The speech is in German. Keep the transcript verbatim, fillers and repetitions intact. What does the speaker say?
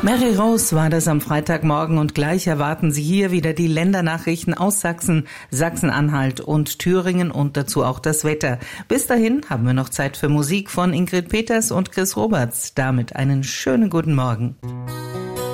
Mary Rose war das am Freitagmorgen und gleich erwarten Sie hier wieder die Ländernachrichten aus Sachsen, Sachsen-Anhalt und Thüringen und dazu auch das Wetter. Bis dahin haben wir noch Zeit für Musik von Ingrid Peters und Chris Roberts. Damit einen schönen guten Morgen.